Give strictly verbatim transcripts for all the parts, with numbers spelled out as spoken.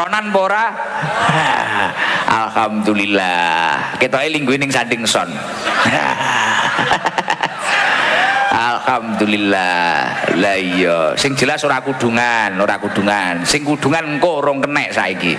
Ronan pora. Alhamdulillah. Ketoke lingguhe ning sanding son. Alhamdulillah. Lah iya, sing jelas ora kudungan, ora kudungan. Sing kudungan engko urung kenek saiki.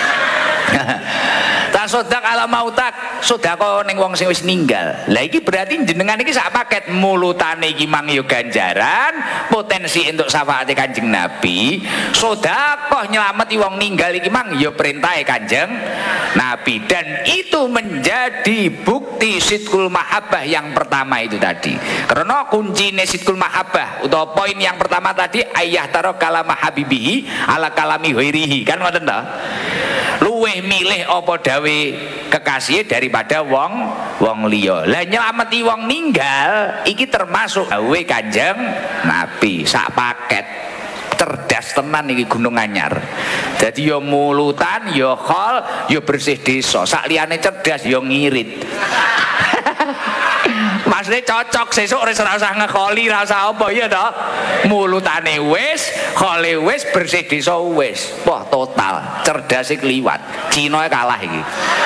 Tak sodak ala mautak, sodako ning wong sing wis ninggal. Lah iki berarti jenengan iki sak paket mulutane iki mang yo ganjaran, potensi untuk syafaate Kanjeng Nabi, sedekah nyelameti wong ninggal iki mang yo perintahe Kanjeng Nabi, dan itu menjadi bukti sidqul mahabbah yang pertama itu tadi. Karena kuncine sidqul mahabbah utawa poin yang pertama tadi ayah taro kalama habibihi ala kalami ghairihi, kan ngoten ta? Luweh milih apa dawe kekasih daripada wong wong liya. Lah nyelameti wong ninggal iki termasuk dawe Kanjeng Nabi sak paket. Cerdas tenan iki Gunung Anyar. Jadi ya mulutan, ya khol, ya bersih desa. Sak liyane cerdas ya ngirit. Maksudnya cocok sesuk wis ora usah ngekoli, ora usah apa ya toh. Mulutane wis, khole wis, bersih desa wis. Wah, total cerdase kliwat. Cina kalah iki.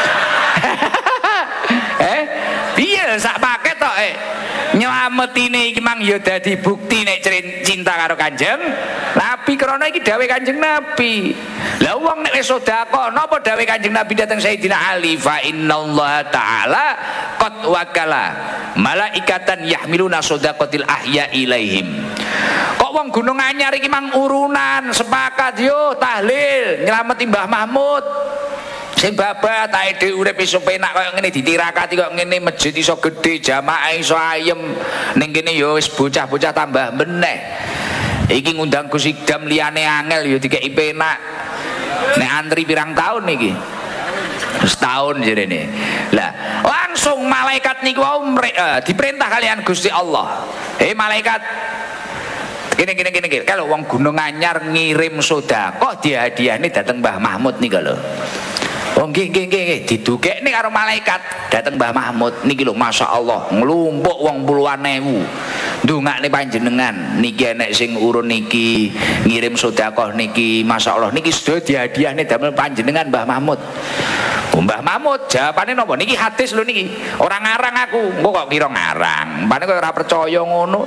Eh, piye sak paket tok eh. Nyelametine iki mang ya dadi bukti nek cinta karo Kanjeng Nabi, krana iki dawuh Kanjeng Nabi. Lah wong nek wis sedekah napa dawuh Kanjeng Nabi dateng Sayyidina Ali, fa innallaha ta'ala qad wakala malaikatan yahmiluna shadaqatil ahya ilaihim. Kok wong Gunung Anyar iki mang urunan sepakat yo tahlil nyelameti Mbah Mahmud. Sing babat ae dhewe urip iso penak kaya ngene, ditirakati kaya ngene, masjid iso gedhe, jamaah iso ayem. Ning kene ya wis bocah-bocah tambah meneh. Iki ngundang Gus Idam liyane angel ya dikeki penak. Nek antri pirang tahun niki? Setahun jarene. Lah, langsung malaikat niku wau uh, diperintah kalian Gusti Allah. Eh malaikat gini gini gini gini. Kalau wong Gunung Anyar ngirim sedekah dihadiahne dateng Mbah Mahmud nika lho. Oh nggih nggih nggih didukekne karo malaikat dateng Mbah Mahmud niki lho, masyaallah nglumpuk wong puluhan ewu ndongakne panjenengan niki enek sing urun niki ngirim sedekah niki, masyaallah niki sedaya dihadiahne damel panjenengan Mbah Mahmud. Oh, Mbah Mahmud jawabane napa niki hadis lho niki, ora ngarang aku. Engko kok kira ngarang, pane kok ora percaya ngono.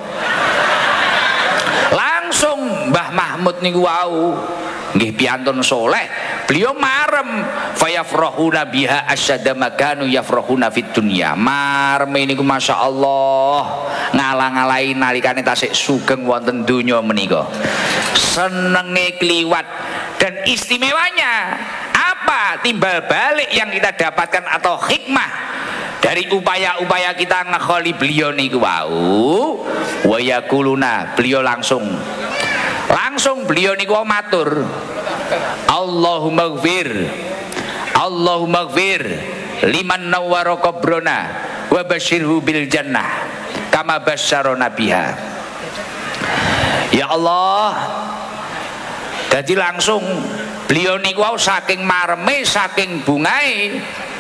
Langsung Mbah Mahmud niku wau nggih piantun soleh, beliau marem fayafrahuna biha asyadda makanu yafrahuna fid dunya. Marem niku masyaallah ngalang-alai nalikane tasik sugeng wonten donya menika. Senenge kliwat, dan istimewanya apa timbal balik yang kita dapatkan atau hikmah dari upaya-upaya kita ngekholi beliau niku wau wa yakuluna, beliau langsung langsung beliau niku matur Allahumma gfir Allahumma gfir liman nawwara qabrona wa basyirhu bil jannah kama basyarona biha. Ya Allah, jadi langsung beliau niku saking mareme saking bungai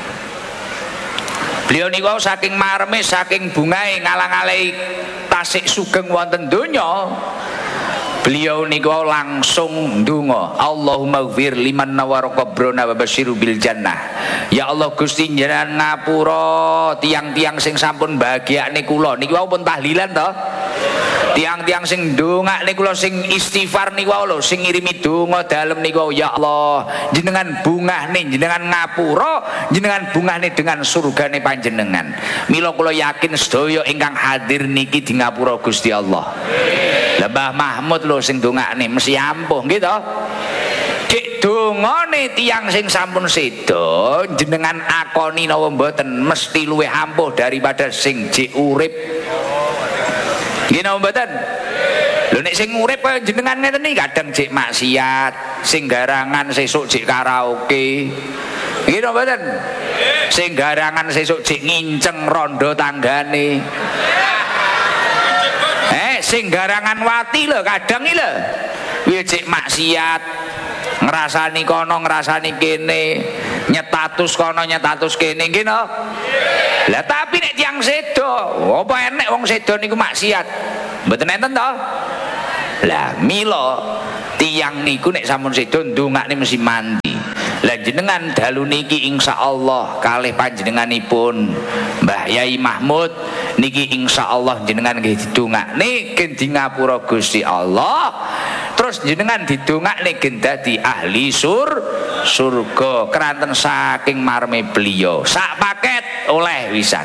beliau niku saking mareme saking bungai ngalang-alai tasik sugeng wonten donya. Beliau niku langsung ndonga Allahumma gfir liman nawwara qabrona wa basyiru bil jannah. Ya Allah Gusti jenengan ngapura tiang-tiang sing sampun bahagiane kula niki wau pun tahlilan to. Tiang-tiang sing ndongakne kula sing istighfar niku wau lho, sing ngirimi donga dalem niku ya Allah jenengan bungahne jenengan ngapura jenengan bungahne dengan surgane panjenengan. Mila kula yakin sedaya ingkang hadir niki di ngapura Gusti Allah. Lah Mbah Mahmud lho sing dongakne mesti ampuh nggih to. Dik dongane tiyang sing sampun sedo jenengan akoni napa mboten mesti luwih ampuh daripada sing jek urip. Nggih napa mboten? Lho nek sing urip kaya jenengan ngeten iki kadang jek maksiat, sing garangan sesuk jek karaoke. Nggih napa mboten? Sing garangan sesuk jek nginceng rondo tanggane. Eh sing garangan wati lho kadang iki lho. Kuwi cek maksiat, ngrasani kono ngrasani kene, nyetatus kono nyetatus kene nggih no. Lah tapi nek tiyang sedo, apa enek wong sedo niku maksiat? Mboten enten to? Lah mila tiyang niku nek sampun sedo ndongakne mesti mandi. Lah jenengan dalu niki insyaallah kalih panjenenganipun Mbah Yai Mahmud niki insyaallah jenengan nggih didongakne gen di ngapura Gusti Allah, terus jenengan didongakne gen dadi ahli sur surga keranten saking marme beliau sak paket oleh wisan.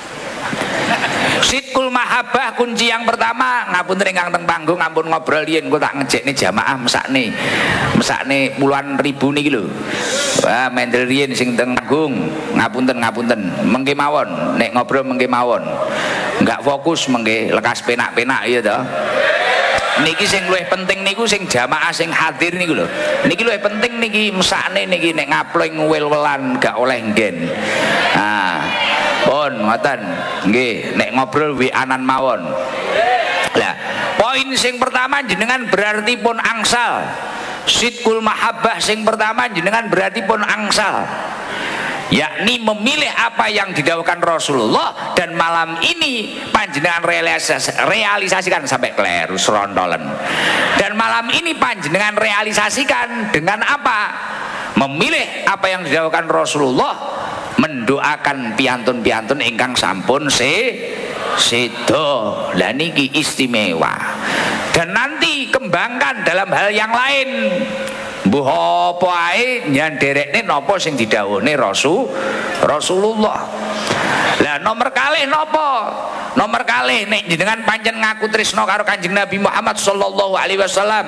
Sidqul mahabbah kunci yang pertama, ngapunten ingkang teng panggung ampun ngobrol yen engko tak ngejekne jamaah mesakne mesakne puluhan ribu niki lho. Wah mendel riyen sing teng panggung ngapunten ngapunten mengke mawon nek ngobrol mengke mawon enggak fokus mengke lekas penak-penak ya to. Niki sing luwih penting niku sing jamaah sing hadir niku lho. Niki luwih penting niki mesakne niki nek ngapling wel-welan gak oleh nggen. Nah pun ngoten nggih nek ngobrol wi-anan mawon. Lah poin sing pertama jenengan berarti pun angsal. Sidqul mahabbah sing pertama jenengan berarti pun angsal, yakni memilih apa yang didhawuhkan Rasulullah dan malam ini panjenengan realisasi, realisasikan sampai kleru serontolen. Dan malam ini panjenengan realisasikan dengan apa? Memilih apa yang didhawuhkan Rasulullah, mendoakan piantun-piantun ingkang sampun se sedo. Lah niki istimewa. Dan nanti kembangkan dalam hal yang lain. Mbuh apa ae nyanderekne napa sing didhawuhne Rasul Rasulullah. Lah nomor kalih napa? Nomor kalih nek jenengan pancen ngaku tresna karo Kanjeng Nabi Muhammad sallallahu alaihi wasallam.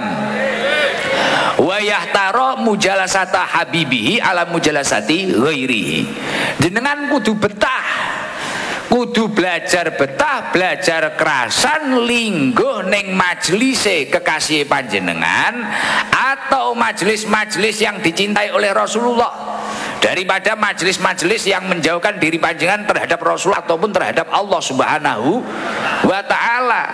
Wa yahtara mujalasata habibihi ala mujalasati ghairihi. Jenengan kudu betah, kudu belajar betah, belajar kerasan lingguh ning majelise kekasih panjenengan atau majelis-majelis yang dicintai oleh Rasulullah, daripada majelis-majelis yang menjauhkan diri panjenengan terhadap Rasulullah ataupun terhadap Allah Subhanahu wa taala.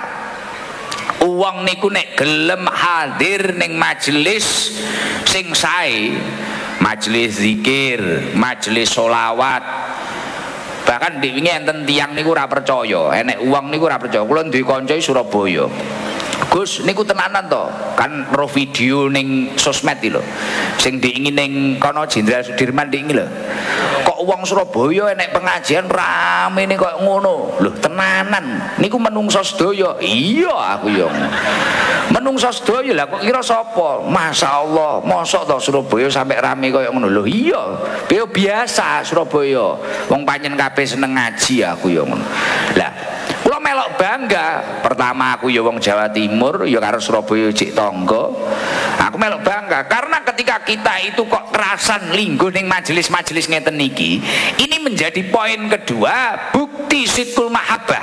Uang niku nek gelem hadir ning majelis sing sae, majelis zikir, majelis sholawat. Bahkan di wingi enten tiyang niku ora percaya, enek uang niku ora percaya. Kula duwe kanca Surabaya. Gus niku tenanan to, kan ro video ning sosmed iki lho. Sing diingi ning kono Jenderal Sudirman diingi lho. Kok wong Surabaya enek pengajian ramene kok ngono. Lho tenanan. Niku menungso sedaya. Iya aku yo. Menungso sedaya lah kok kira sapa? Masyaallah, mosok to Surabaya sampai rame koyo ngono. Lho iya. Piye biasa Surabaya. Wong pancen kabeh seneng ngaji aku yo ngono. Lah kula melok bangga. Pertama aku ya wong Jawa Timur, ya karo Surabaya cek tangga. Aku melok bangga karena ketika kita itu kok kerasan lingguh ning majelis-majelis ngeten niki, ini menjadi poin kedua, bukti sidqul mahabbah.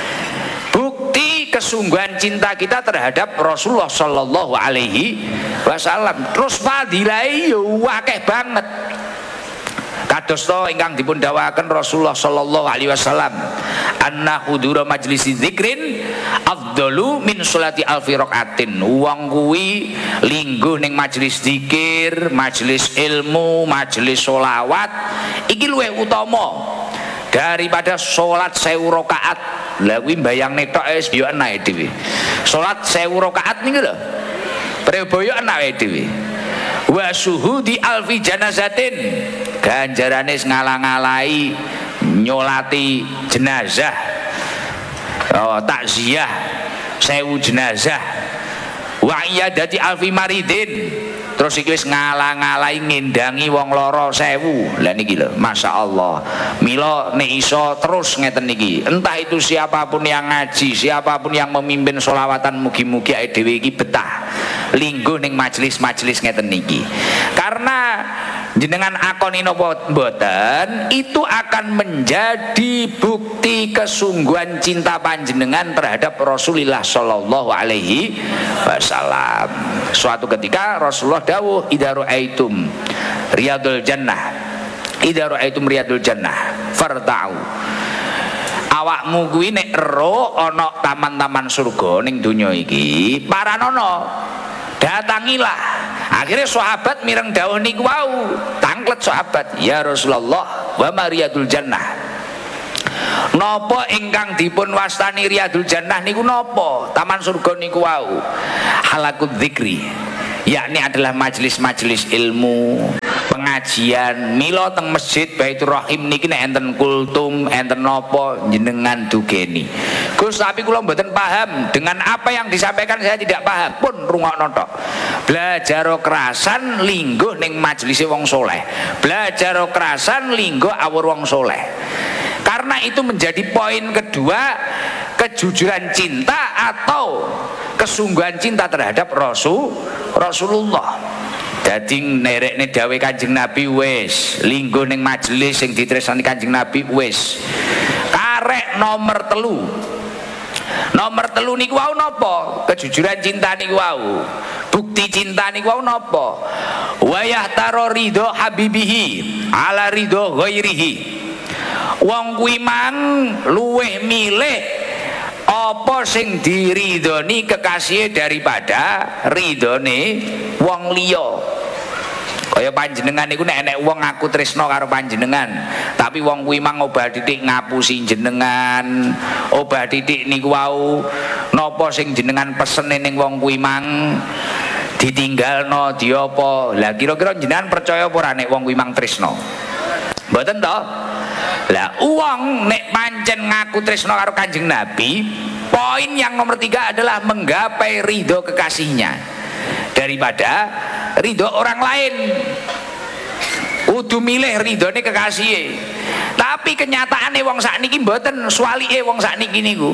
Bukti kesungguhan cinta kita terhadap Rasulullah sallallahu alaihi wasallam. Terus fadilahe yo akeh banget. Kados to ingkang dipun dawuhaken Rasulullah sallallahu alaihi wasallam, anna hudura majlisi dzikrin afdalu min sholati alfi rakaatin. Wong kuwi lingguh ning majelis zikir, majelis ilmu, majelis sholawat iki luwih utama daripada salat sewu rakaat. Lah kuwi mbayangne tok wis yo enake dhewe. Salat sewu rakaat niku lho. Preboyo enake dhewe. Wa syuhudi alfi janazatin, ganjarane ngalang-alai nyolati jenazah, oh, takziah sewu jenazah. Wa iyadati alfi maridin, terus iki wis ngalang-alai ngendangi wong lara sewu. Lah niki lho masyaallah. Mila nek iso terus ngeten niki, entah itu siapapun yang ngaji, siapapun yang memimpin sholawatan, mugi-mugi awake dhewe iki betah lingguh ning majelis-majelis ngeten niki. Karena jenengan akoni napa mboten, itu akan menjadi bukti kesungguhan cinta panjenengan terhadap Rasulullah sallallahu alaihi wasallam. Suatu ketika Rasulullah dawuh, idza ra'aitum riyadul jannah, idza ra'aitum riyadul jannah farta'u. Awakmu kuwi nek ero ana taman-taman surga ning donya iki, paranono datangilah. Akhirnya sahabat mireng dawuh niku wau, tanglet sahabat, ya Rasulullah, wa mariyadul jannah. Napa ingkang dipun wastani riyadul jannah niku napa? Taman surga niku wau halakut dzikri, yakni adalah majelis-majelis ilmu, pengajian mila teng masjid Baitur Rahim niki nek enten kultum enten napa jenengan dugeni. Gus tapi kula mboten paham dengan apa yang disampaikan, saya tidak paham. Pun rungokno tok. Belajar kerasan lingguh ning majelise wong soleh. Belajar kerasan lingguh awur wong soleh. Karena itu menjadi poin kedua, kejujuran cinta atau kesungguhan cinta terhadap Rasul Rasulullah. Dadi nerekne dawuh Kanjeng Nabi wis, lingguh ning majelis sing ditresnani Kanjeng Nabi wis. Karek nomor telu. Nomor telu niku wau napa? Kejujuran cinta niku wau. Bukti cinta niku wau napa? Wa yahtaro ridho habibihi ala ridho ghairihi. Wong kuwi mang luweh milih apa sing diridhoni kekasih daripada ridhone wong liya. Kaya panjenengan niku nek enek wong aku tresno karo panjenengan, tapi wong kuwi mang obah titik ngapusi jenengan, obah titik niku wau napa sing jenengan pesene ning wong kuwi mang ditinggalno diapa. Lah kira-kira jenengan percaya apa ora nek wong kuwi mang tresno? Mboten to? Lah uang nek pancen ngaku tresno karo Kanjeng Nabi, poin yang nomor tiga adalah menggapai ridho kekasihnya daripada ridho orang lain. Kudu milih ridhone kekasih. Tapi kenyataane wong sakniki mboten swalike wong sakniki niku.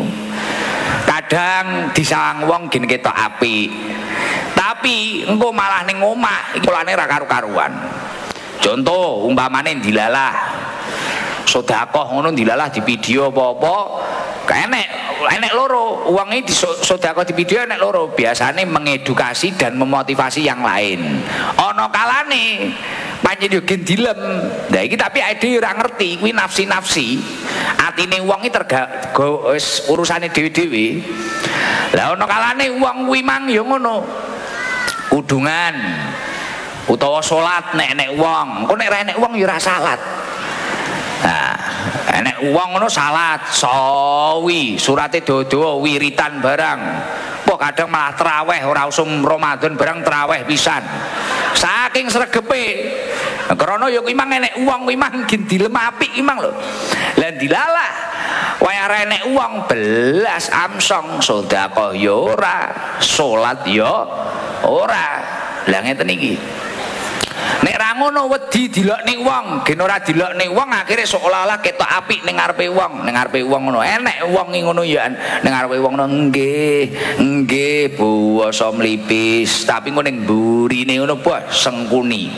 Kadang disawang wong gene ketok apik. Tapi engko malah ning omah iki polane ra karu-karuan. Contoh umpamane dilalah sedekah ngono dilalah di video apa-apa enek enek loro uang ini sedekah di video enek loro, biasanya mengedukasi dan memotivasi yang lain. Ono kalane pancen yo gen dilem. Lah iki tapi ade ora ngerti kuwi nafsi-nafsi. Atine wong iki terga wis urusane dhewe-dhewe. Lah ono kalane wong kuwi mang yo ngono. Kudungan utawa salat nek enek wong. Engko nek ora enek wong yo ora salat. Nah, enek uang ngono salat, sawi, surate dodo, wiritan barang. Kok kadang malah traweh ora usum Ramadan barang traweh pisan. Saking sregepe. Karena ya kuwi mang enek uang kuwi mang gen dilem apik iki mang lho. Lah dilalah. Waya ora enek uang belas amsong sedekah ya ora, salat ya ora. Lah ngeten iki. Nek ra ngono wedi dilokne wong, gen ora dilokne wong akhire seolah-olah ketok apik ning ngarepe wong, ning ngarepe wong ngono. Enek wong ngono ya ning ngarepe wong ngono nggih, nggih buwasa mlipis, tapi ngono ning burine ngono bos sengkuni.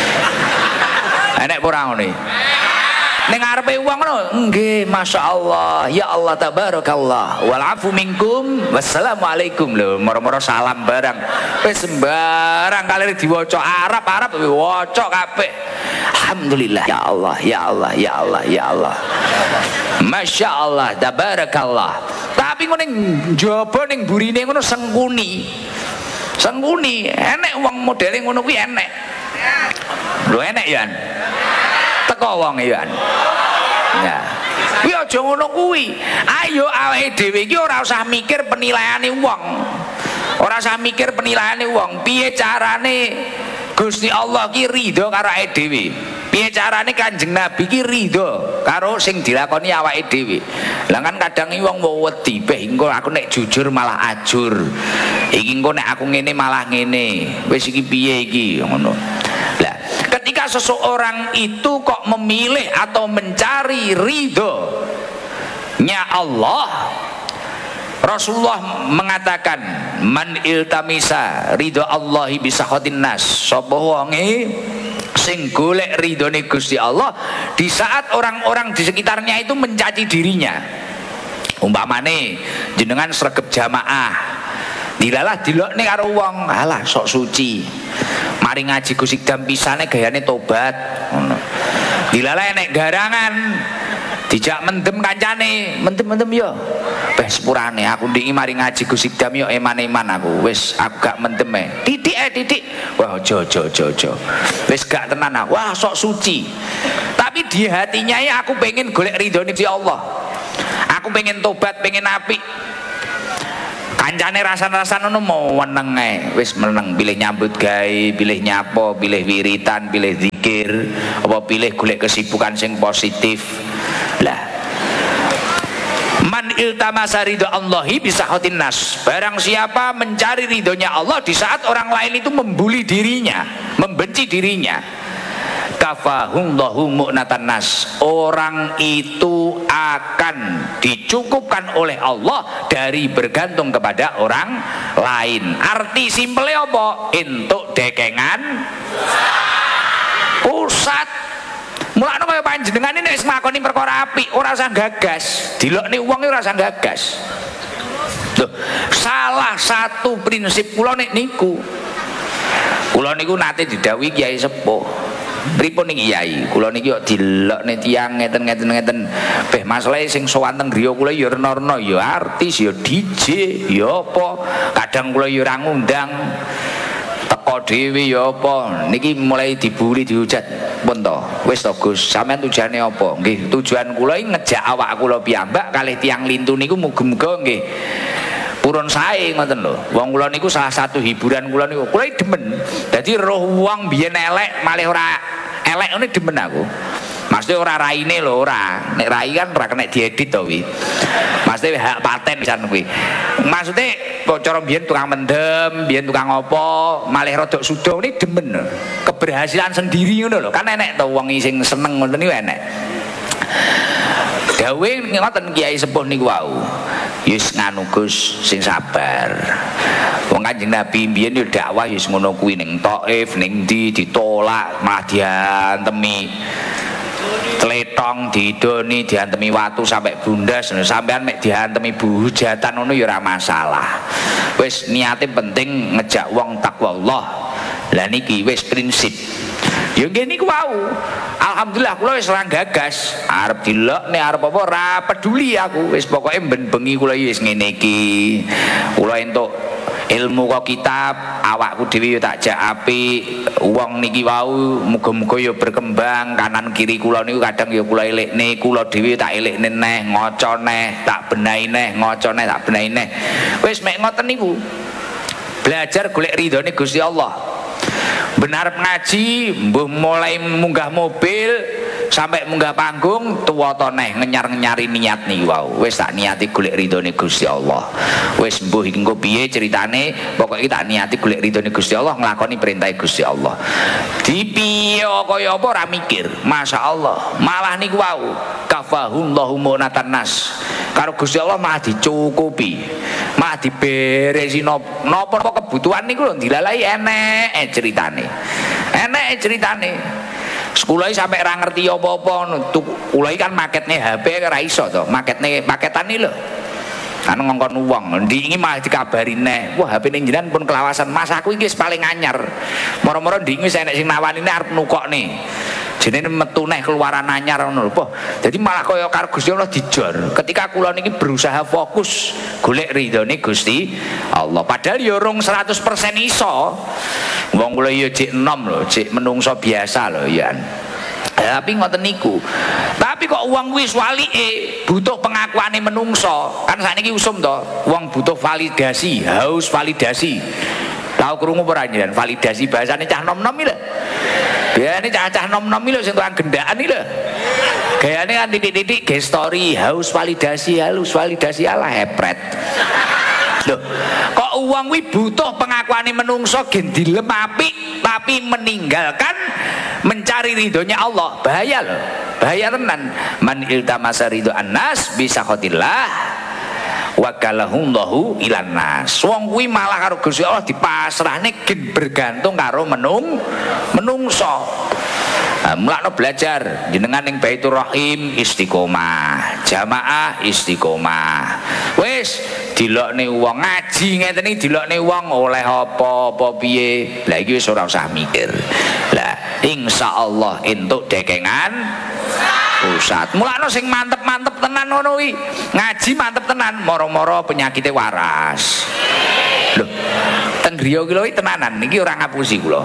Enek ora ngene. Ning ngarepe wong ngono nggih masyaallah ya Allah tabarakallah wal afu minkum wassalamualaikum lho moro-moro salam barang wis sembarang kali diwaca Arab Arab waca kabeh alhamdulillah ya Allah ya Allah ya Allah ya Allah masyaallah tabarakallah. Tapi ngono ning njaba ning burine ngono sengkuni sengkuni enek wong modele ngono kuwi enek lho enek ya teko wong ya. Ya. Kuwi aja ngono kuwi. Ayo awake dhewe iki ora usah mikir penilaiane wong. Ora usah mikir penilaiane wong. Piye carane Gusti Allah ki ridho karo awake dhewe? Piye carane Kanjeng Nabi ki ridho karo sing dilakoni awake dhewe? Lah kan kadang wong wedi, beh engko aku nek jujur malah ajur. Iki engko nek aku ngene malah ngene. Wis iki piye iki ngono. Lah ketika seseorang itu kok memilih atau mencari ridhonya Allah, Rasulullah mengatakan man iltamisa ridho Allahi bisakhatin nas, sapa wonge sing golek ridhone Gusti Allah di saat orang-orang di sekitarnya itu mencaci dirinya. Umpamane jenengan sregep jamaah dilalah dilokne karo wong, alah sok suci. Mari ngaji Gusikdam pisane gayane tobat. Ngono. Dilalah enek garangan. Dijak mendem kancane, mendem-mendem yo. Beh sepurane aku ndiki mari ngaji Gusikdam yo eman-eman aku. Wis aku gak mendem e. Titik eh titik. Wah aja aja aja. Wis gak tenan aku. Wah sok suci. Tapi di hatinya ya aku pengen golek ridhone Allah. Aku pengen tobat, pengen apik. kancane rasan-rasan ngono mau meneng ae, wis meneng pilih nyambut gawe, pilih nyapo, pilih wiritan, pilih zikir, apa pilih golek kesibukan sing positif. Lah man iltamasa ridho Allahi bisahatin nas, barang siapa mencari ridhonya Allah di saat orang lain itu membuli dirinya, membenci dirinya, kafahullahu mu'natan nas, orang itu akan dicukupkan oleh Allah dari bergantung kepada orang lain. Arti simpelnya apa? Entuk dekengan pusat. Mulane kaya panjenengan ini wis nglakoni perkara apik, ora usah gagas. Dilokne wong ora usah gagas. Loh, salah satu prinsip kula nek niku. Kula niku nate didhawuhi Kiai Sepuh. Pripun niki Kyai? Kula niki kok dilokne tiyang ngeten-ngeten-ngeten. Beh masalahe sing sowan teng griya kula ya rena-rena ya artis ya D J ya apa. Kadang kula ya ora ngundang. Teko dhewe ya apa. Niki mulai dibuli dihujat. Pun to. Wis to Gus, sampean tujuane apa? Nggih, tujuan kula iki ngejak awak kula piyambak kalih tiyang lintu niku muga-muga nggih purun sae ngoten lho. Wong kula niku salah satu hiburan kula niku. Kula demen. Dadi roh wong biyen elek malih ora elek ngene demen aku. Maksudnya ora raine lho ora. Nek rai kan ora kena diedit to kuwi. Maksudnya hak paten pisan kuwi. Maksudnya cara biyen tukang mendem, biyen tukang apa, malih rodok sudo ini demen. Keberhasilan sendiri ngono lho. Kan enek to wong sing seneng ngoten niku enek. Dawe ngoten Kiai Sepuh niku wau. Yus nganu Gus sing sabar. Wong Kanjeng Nabi mbiyen yo dakwah yus ngono kuwi ning Thaif ning ndi ditolak malah diantemi tletong didoni diantemi watu sampai bundas sampean mek diantemi hujatan ngono ya ora masalah. Wis niate penting ngejak wong takwa Allah. Lah niki wis prinsip. Ya nggih niku wau. Alhamdulillah kula wis ora gagas. Arep dilokne arep apa ora peduli aku. Wis pokoke ben bengi kula wis ngene iki. Kula entuk ilmu kok kitab, awakku dhewe yo tak jak apik. Wong niki wau muga-muga yo berkembang. Kanan kiri kula niku kadang yo kula elekne, kula dhewe tak elekne neh, ngaca neh, tak benahi neh, ngaca neh, tak benahi neh. Wis mek ngoten niku. Belajar golek ridhone Gusti Allah. Benar ngaji, mbuh mulai munggah mobil sampai munggah panggung tuwa to neh ngenyar-ngenyari niat nih wow. Wis tak niati golek ridhone Gusti Allah. Wis mbuh iki engko piye ceritane, pokoke tak niati golek ridhone Gusti Allah, nglakoni perintah Gusti Allah. Dipiye kaya apa ora mikir. Masyaallah, malah niku wau kafahullahu mu'natan nas. Karo Gusti Allah malah dicukupi. Malah diberesi napa kebutuhan niku lho dilalai enek ceritane. Enek ceritane. Sekolah sampai ra ngerti apa-apa. Kula kan maketne H P ora iso to. Maketne paketan iki lho. Kan ngongkon wong, ndi iki malah dikabari neh. Wah, H P ning jenengan pun kelawasan. Mas aku iki wis paling anyar. Moro-moro ndi wis enek sing nawani arep nukokne. Jenenge metu neh keluaran anyar ngono lho. Jadi malah kaya karo Gusti Allah dijor. Ketika kula niki berusaha fokus golek ridhone Gusti Allah. Padahal ya rong seratus persen iso. Wong kula ya jek enom lho, jek menungso biasa lho ya. Tapi ngoten niku. Tapi kok wong wis walike butuh pengakuane menungso. Kan sakniki usum to, wong butuh validasi, haus validasi. Tahu krungu ora njenengan validasi bahasane cah nom-nom iki lho. Biasane cah-cah nom-nom iki lho sing tukang gendaan iki lho. Gayane kan titik-titik ge story, haus validasi, halus validasi ala hepret. Loh, kok uang wi butuh pengakuane menungso gen dilem apik tapi meninggalkan mencari ridhonya Allah. Bahaya loh. Bahaya tenan. Man iltamasa ridho annas bisa khotillah wakalahullahu ilan nas. Wong kuwi malah karo Gusti Allah dipasrahne gen bergantung karo menung menungso. Nah, mulakno belajar jenengan ning Baitur Rahim istiqomah, jamaah istiqomah. Wis dilokne wong ngaji ngeten iki dilokne wong oleh apa-apa piye. Lah iki wis ora usah mikir. Lah insyaallah entuk dekengan pusat. Mulakno sing mantep-mantep tenan ngono kuwi. Ngaji mantep tenan, moro-moro penyakite waras. Lho, teng griya ki lho tenanan niki ora ngapusi kula.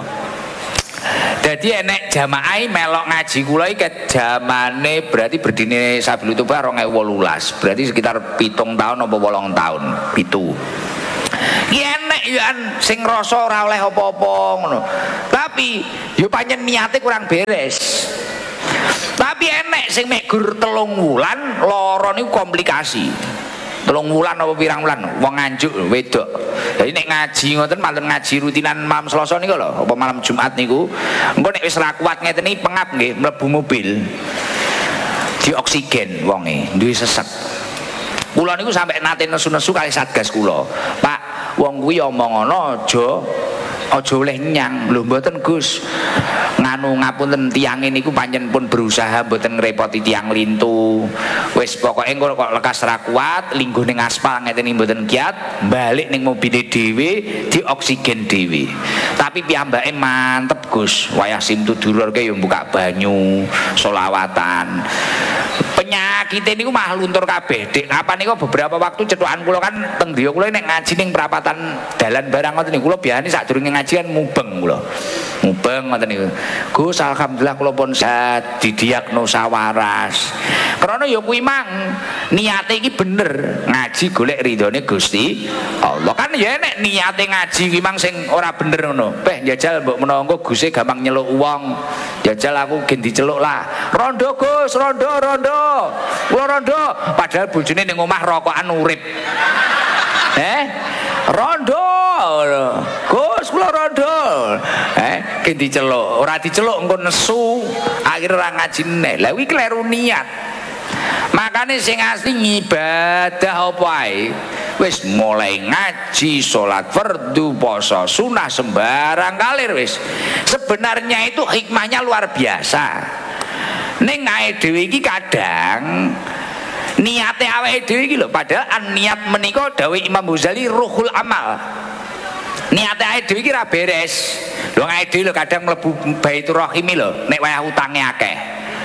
Jadi enek jamaah melok ngaji kula iki jamane berarti berdine Sabil Tuba dua ribu delapan belas. Berarti sekitar pitung tahun apa wolong tahun. Pitu. enek ya sing rasa ora oleh apa-apa ngono. Tapi yo pancen niate kurang beres. Tapi enek sing mek gur telung wulan lara niku komplikasi. Telung wulan apa pirang wulan wong nganjuk wedok. Jadi nek ngaji ngoten malah ngaji rutinan malam Selasa niku lho, apa malam Jumat niku. Engko nek wis ra kuat ngeten iki pengap nggih mlebu mobil. Di oksigen wonge, duwe sesek. Kula niku sampai nate nesu-nesu kali Satgas kula. Pak, wong kuwi omong ngono aja aja oleh nyang. Lho mboten Gus. Nganu ngapunten tiyang niku pancen pun berusaha mboten ngrepoti tiyang lintu. Wis pokoke engko kok lekas ra kuat, lingguh ning aspal ngeten iki mboten kiat, balik ning mobile dhewe di oksigen dhewe. Tapi piyambake mantep Gus. Wayah simtudururke yo buka banyu, selawatan. Penyakit niku mah luntur kabeh. Dik, kapan niku beberapa waktu cethukan kula kan teng griya kula nek ngaji ning perapatan dalan barang ngoten niku kula biasane sadurunge ngaji kan mubeng kula. Mubeng ngoten niku. Gus alhamdulillah kula pun sehat, didiagnosa waras. Karena ya kuwi mang niate iki bener, ngaji golek ridhone Gusti Allah. Kan ya nek niate ngaji kuwi mang sing ora bener ngono. Peh njajal mbok menawa engko Guse gampang nyeluk wong. Jajal aku gen diceluk lah. Rondo Gus, rondo rondo. Kula rondo, padahal bojone ning omah rokokan urip. Eh? Rondo. Gus kula rondo. Eh, gen diceluk, ora diceluk engko nesu, akhire ora ngaji neh. Lah kuwi kleru niat. Makane sing asli ngibadah apa ae wis mulai ngaji, salat fardu, poso sunah sembarang kalir wis. Sebenarnya itu hikmahnya luar biasa. Ning awake dhewe iki kadang niate awake dhewe iki lho, padahal an niat menika dawuh Imam Ghazali ruhul amal. Niate awake dhewe iki ra beres. Lho awake dhewe lho kadang mlebu Baitur Rahim lho nek wayah utange akeh.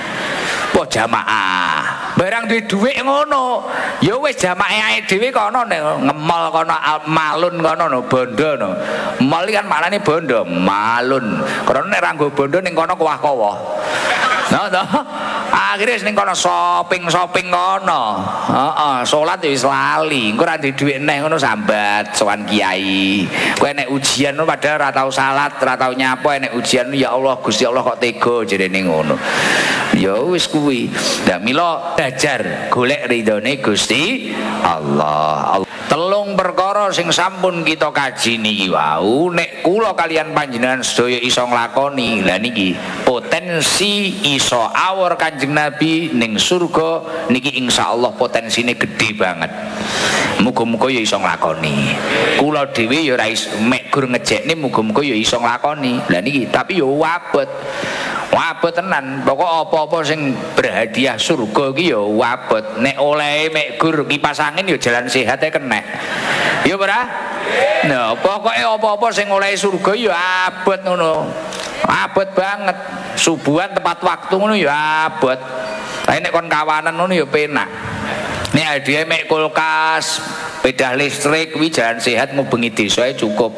Po jamaah. Barang duwe dhuwit ngono. Ya wis jamaah awake dhewe kono ngemol kono malun kono no bondo no. Mall kan maknane bondo, malun. Karena nek ra nggo bondo ning kono kowah-kowah. Nah, nah. Akhirnya ning kono shopping-shopping kono. Heeh, salat wis lali. Engko ra duwe dhuwit neh ngono sambat sowan kiai. Kowe nek ujian padahal ora tau salat, ora tau nyapa nek ujian ya Allah Gusti Allah kok tega jerene ngono. Ya wis kuwi. Lah mila belajar golek ridhone Gusti Allah. Allah. Telung perkara sing sampun kita kaji niki wau nek kula kalian panjenengan sedaya iso nglakoni. Lah niki potensi iso awor Kanjeng Nabi ning surga niki insyaallah potensine gede banget. Muga-muga ya iso nglakoni. Kula dhewe ya ora iso mek gur ngejekne muga-muga ya iso nglakoni. Lah niki tapi ya wabet. Wabet tenan. Pokok apa-apa sing berhadiah surga iki ya wabet. Nek oleh mek gur kipas angin ya jalan sehat e kenek. Ya ora? Nah, pokoke apa-apa sing oleh surga ya abot ngono. Abot banget. Subuhan tepat waktu ngono ya abot. Lah nek kon kawanan ngono ya penak. Nek hadiah mek kulkas, pedah listrik kuwi jalan sehat ngubengi desa cukup.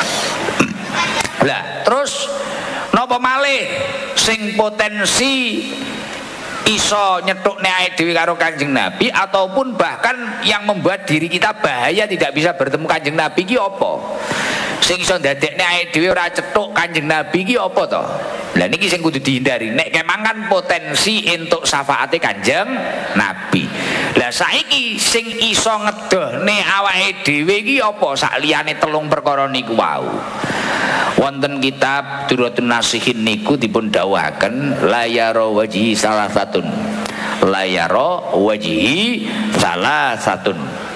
Lah, terus napa malih sing potensi iso nyetukne awake dhewe karo Kanjeng Nabi ataupun bahkan yang membuat diri kita bahaya tidak bisa bertemu Kanjeng Nabi ki apa? Sing iso ndadekne awake dhewe ora cetuk Kanjeng Nabi ki apa to? Lah niki sing kudu dihindari. Nek kemangan potensi entuk syafaate Kanjeng Nabi. Lah saiki sing iso ngedohne awake dhewe ki apa sakliyane telung perkara niku wau. Wonten kitab Durratun Nasihin niku dipun dawuhaken layaro wajhi salah satun. Layaro wajhi salah satun.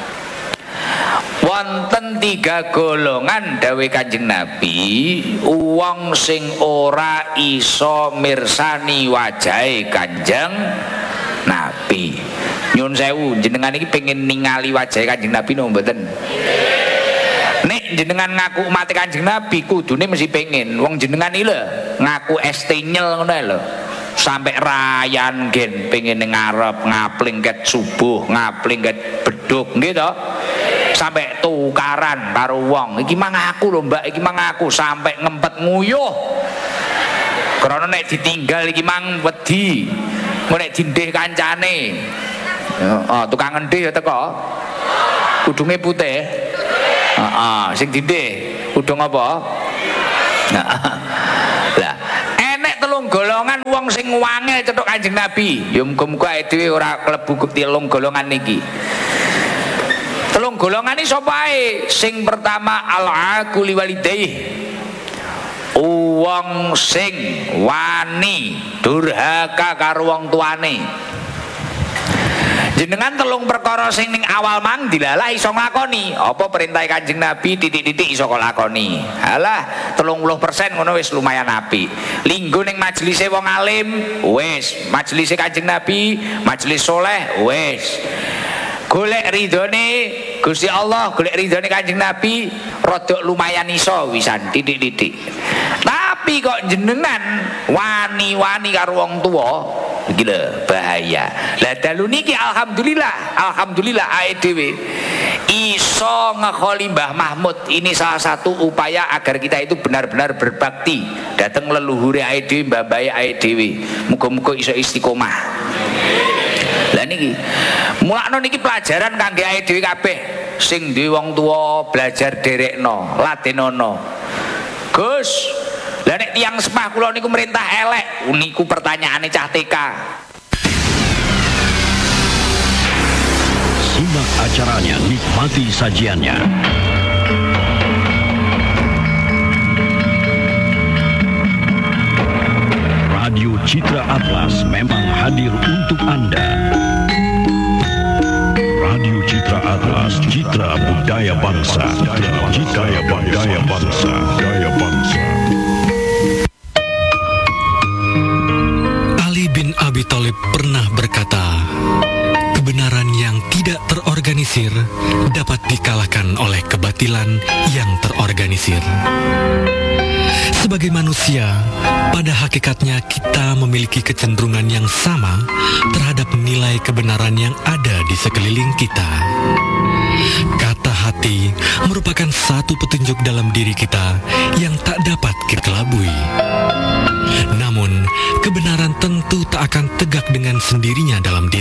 Wonten tiga golongan dawuh Kanjeng Nabi, wong sing ora iso mirsani wajahe Kanjeng Nabi. Nyun sewu, jenengan iki pengen ningali wajahe Kanjeng Nabi no mboten? Nek jenengan ngaku umat Kanjeng Nabi kudune mesti pengen. Wong jenengan iki lho ngaku estinyel ngono lho. Sampai rayan gen pengen ning ngarep ngapling ket subuh, ngapling ket beduk nggih to. Sampai tukaran karo wong. Iki mang aku lho Mbak, iki mang aku sampai ngempet nguyuh. Karena nek ditinggal iki mang wedi. Nek dindih kancane. Oh, tukang ngendih ya teko. Kudunge putih. Heeh, sing didih udung apa? Lah, enek telung golongan wong sing wangel cetok Kanjeng Nabi. Ya muga-muga dhewe ora klebu telung golongan niki. Telung golongan iki sapa ae? Sing pertama al-aquli walidayh. Wong sing wani durhaka karo wong tuane. Jenengan telung perkara sing ning awal mang dilalah iso nglakoni. Apa perintah Kanjeng Nabi titik-titik iso lakoni. Halah telung puluh persen ngono wis lumayan apik. Linggo ning majelise wong alim wis, majelise Kanjeng Nabi, majelis soleh wis. Golek ridhone Gusti Allah, golek ridhone Kanjeng Nabi rada lumayan iso wisan titik-titik. Tapi kok jenengan wani-wani karo wong tuwa iki lho bahaya. Lah dalu niki alhamdulillah, alhamdulillah ae dhewe iso ngekholi Mbah Mahmud. Ini salah satu upaya agar kita itu benar-benar berbakti dateng leluhure ae dhewe, mbah-mbahe ae dhewe. Muga-muga iso istiqomah. Lah niki mulakno niki pelajaran kangge ae dhewe kabeh sing duwe wong tuwa, belajar derekno, ladenono. Gus, lah nek tiyang sepah kula niku merintah elek, niku pertanyaane cah T K. Simak acaranya, nikmati sajiannya. Radio Citra Atlas memang hadir untuk Anda. Radio Citra Atlas, citra budaya bangsa, citra budaya bangsa, budaya bangsa. Ali bin Abi Thalib pernah berkata, kebenaran yang tidak terorganisir dapat dikalahkan oleh kebatilan yang terorganisir. Sebagai manusia, pada hakikatnya kita memiliki kecenderungan yang sama terhadap nilai kebenaran yang ada di sekeliling kita. Kata hati merupakan satu petunjuk dalam diri kita yang tak dapat kita kelabui. Namun, kebenaran tentu tak akan tegak dengan sendirinya dalam diri